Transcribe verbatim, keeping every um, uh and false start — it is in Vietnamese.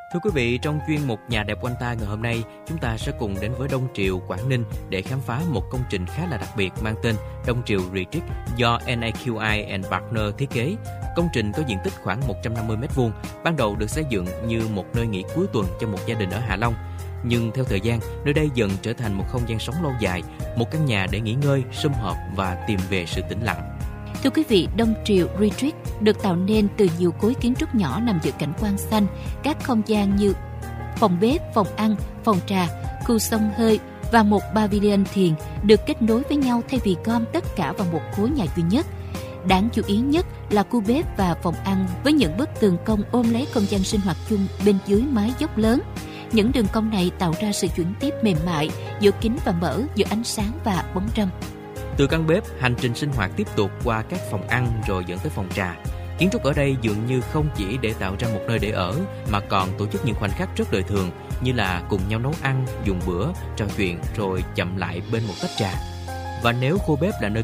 Thưa quý vị, trong chuyên mục Nhà đẹp quanh ta ngày hôm nay, chúng ta sẽ cùng đến với Đông Triều, Quảng Ninh để khám phá một công trình khá là đặc biệt mang tên Đông Triều Retreat do en a quy i and Partner thiết kế. Công trình có diện tích khoảng một trăm năm mươi mét vuông, ban đầu được xây dựng như một nơi nghỉ cuối tuần cho một gia đình ở Hạ Long. Nhưng theo thời gian, nơi đây dần trở thành một không gian sống lâu dài, một căn nhà để nghỉ ngơi, sum họp và tìm về sự tĩnh lặng. Thưa quý vị, Đông Triều Retreat được tạo nên từ nhiều khối kiến trúc nhỏ nằm giữa cảnh quan xanh, các không gian như phòng bếp, phòng ăn, phòng trà, khu xông hơi và một pavilion thiền được kết nối với nhau thay vì gom tất cả vào một khối nhà duy nhất. Đáng chú ý nhất là khu bếp và phòng ăn với những bức tường cong ôm lấy không gian sinh hoạt chung bên dưới mái dốc lớn. Những đường cong này tạo ra sự chuyển tiếp mềm mại giữa kín và mở, giữa ánh sáng và bóng râm. Từ căn bếp, hành trình sinh hoạt tiếp tục qua các phòng ăn rồi dẫn tới phòng trà. Kiến trúc ở đây dường như không chỉ để tạo ra một nơi để ở, mà còn tổ chức những khoảnh khắc rất đời thường như là cùng nhau nấu ăn, dùng bữa, trò chuyện rồi chậm lại bên một tách trà. Và nếu khu bếp là nơi